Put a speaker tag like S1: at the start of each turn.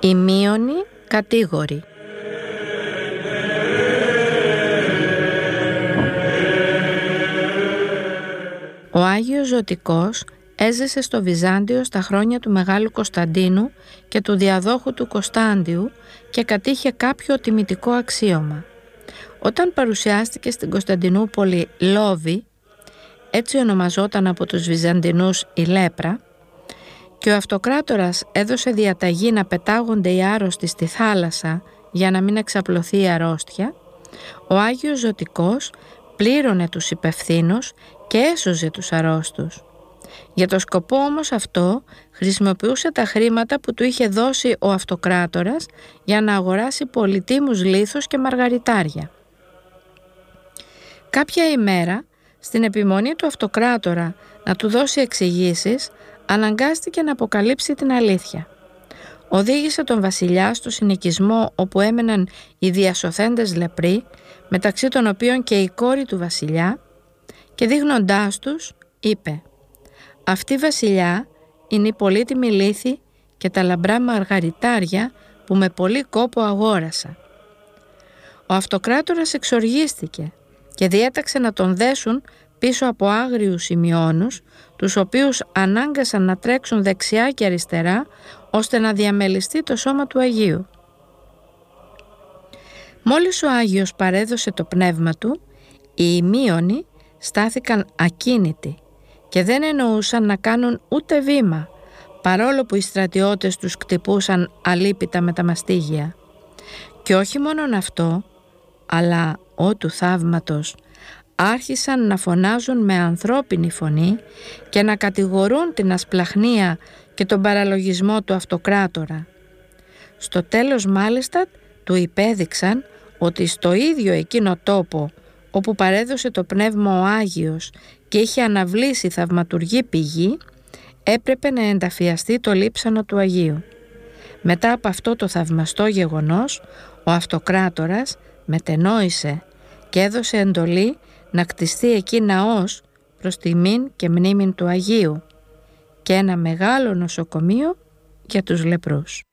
S1: Ημίωνη κατήγορη. Ο Άγιος Ζωτικός έζησε στο Βυζάντιο στα χρόνια του Μεγάλου Κωνσταντίνου και του διαδόχου του Κωνστάντιου και κατήχε κάποιο τιμητικό αξίωμα. Όταν παρουσιάστηκε στην Κωνσταντινούπολη Λόβη, έτσι ονομαζόταν από τους Βυζαντινούς η λέπρα, και ο αυτοκράτορας έδωσε διαταγή να πετάγονται οι άρρωστοι στη θάλασσα για να μην εξαπλωθεί η αρρώστια, ο Άγιος Ζωτικός πλήρωνε τους υπευθύνους και έσωζε τους αρρώστους. Για το σκοπό όμως αυτό χρησιμοποιούσε τα χρήματα που του είχε δώσει ο αυτοκράτορας για να αγοράσει πολυτίμους λίθους και μαργαριτάρια. Κάποια ημέρα, στην επιμονή του αυτοκράτορα να του δώσει εξηγήσεις, αναγκάστηκε να αποκαλύψει την αλήθεια. Οδήγησε τον βασιλιά στο συνοικισμό όπου έμεναν οι διασωθέντες λεπροί, μεταξύ των οποίων και η κόρη του βασιλιά, και δείχνοντάς τους είπε: «Αυτή, βασιλιά, είναι η πολύτιμη λίθη και τα λαμπρά μαργαριτάρια που με πολύ κόπο αγόρασα». Ο αυτοκράτορας εξοργίστηκε και διέταξε να τον δέσουν πίσω από άγριους σημειώνους, τους οποίους ανάγκασαν να τρέξουν δεξιά και αριστερά ώστε να διαμελιστεί το σώμα του Αγίου. Μόλις ο Άγιος παρέδωσε το πνεύμα του, οι ημίωνοι στάθηκαν ακίνητοι και δεν εννοούσαν να κάνουν ούτε βήμα, παρόλο που οι στρατιώτες τους κτυπούσαν αλίπητα με τα μαστίγια. Και όχι μόνον αυτό, αλλά ό του θαύματος, άρχισαν να φωνάζουν με ανθρώπινη φωνή και να κατηγορούν την ασπλαχνία και τον παραλογισμό του αυτοκράτορα. Στο τέλος μάλιστα του υπέδειξαν ότι στο ίδιο εκείνο τόπο όπου παρέδωσε το πνεύμα ο Άγιος και είχε αναβλήσει θαυματουργή πηγή, έπρεπε να ενταφιαστεί το λείψανο του Αγίου. Μετά από αυτό το θαυμαστό γεγονός, ο αυτοκράτορας μετενόησε και έδωσε εντολή να κτιστεί εκεί ναός προς τιμήν και μνήμην του Αγίου και ένα μεγάλο νοσοκομείο για τους λεπρούς.